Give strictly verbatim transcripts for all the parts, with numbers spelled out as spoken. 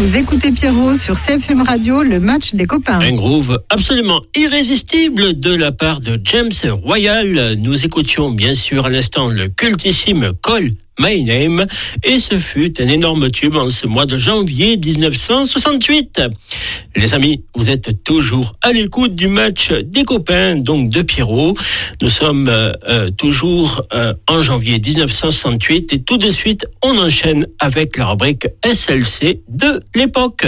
vous écoutez Pierrot sur C F M Radio, le match des copains. Un groove absolument irrésistible de la part de James Royal. Nous écoutions bien sûr à l'instant le cultissime Call My Name et ce fut un énorme tube en ce mois de janvier dix-neuf cent soixante-huit. Les amis, vous êtes toujours à l'écoute du match des copains, donc de Pierrot. Nous sommes euh, euh, toujours euh, en janvier dix-neuf cent soixante-huit et tout de suite, on enchaîne avec la rubrique S L C de l'époque.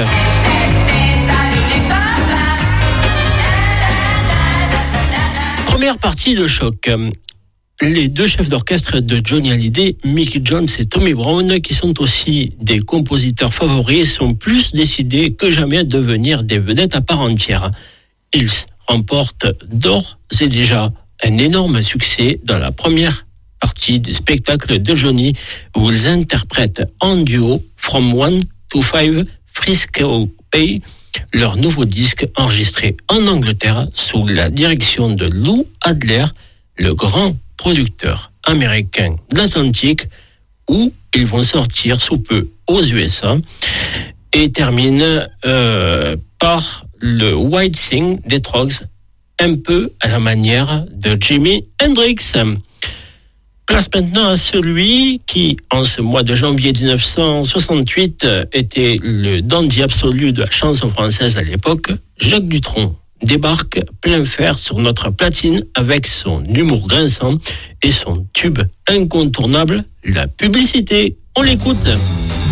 Première partie de choc. Les deux chefs d'orchestre de Johnny Hallyday, Mickey Jones et Tommy Brown, qui sont aussi des compositeurs favoris, sont plus décidés que jamais à devenir des vedettes à part entière. Ils remportent d'ores et déjà un énorme succès dans la première partie du spectacle de Johnny, où ils interprètent en duo From One to Five Frisco Bay, leur nouveau disque enregistré en Angleterre sous la direction de Lou Adler, le grand producteur américain de l'Atlantique, où ils vont sortir sous peu aux U S A et terminent euh, par le White Thing des Troggs, un peu à la manière de Jimi Hendrix. Place maintenant à celui qui, en ce mois de janvier dix-neuf cent soixante-huit, était le dandy absolu de la chanson française à l'époque, Jacques Dutronc débarque plein fer sur notre platine avec son humour grinçant et son tube incontournable, la publicité. On l'écoute.